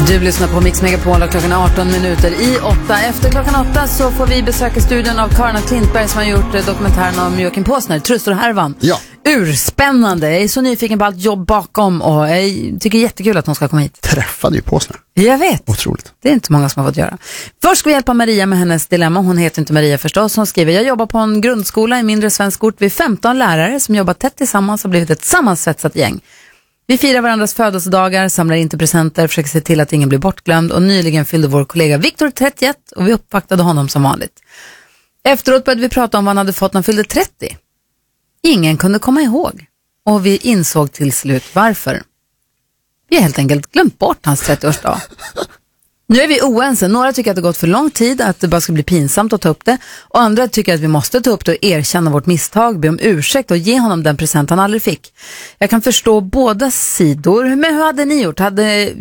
Du lyssnar på Mix Megapol och klockan är 18 minuter i 8. Efter klockan 8 så får vi besöka studion av Karna Klintberg som har gjort dokumentären om Joakim Påsner, Trustor och härvan. Ja. Urspännande. Jag är så nyfiken på allt jobb bakom och jag tycker det är jättekul att hon ska komma hit. Träffade ju Påsner. Jag vet. Otroligt. Det är inte många som har fått göra. Först ska vi hjälpa Maria med hennes dilemma. Hon heter inte Maria förstås. Hon skriver, jag jobbar på en grundskola i mindre svensk ort. Vi är 15 lärare som jobbar tätt tillsammans och blivit ett sammansvetsat gäng. Vi firar varandras födelsedagar, samlar in till presenter, försöker se till att ingen blir bortglömd och nyligen fyllde vår kollega Viktor 31 och vi uppvaktade honom som vanligt. Efteråt började vi prata om vad han hade fått när han fyllde 30. Ingen kunde komma ihåg och vi insåg till slut varför. Vi har helt enkelt glömt bort hans 30-årsdag. Nu är vi oense. Några tycker att det gått för lång tid, att det bara ska bli pinsamt att ta upp det. Och andra tycker att vi måste ta upp det och erkänna vårt misstag, be om ursäkt och ge honom den present han aldrig fick. Jag kan förstå båda sidor. Men hur hade ni gjort? Hade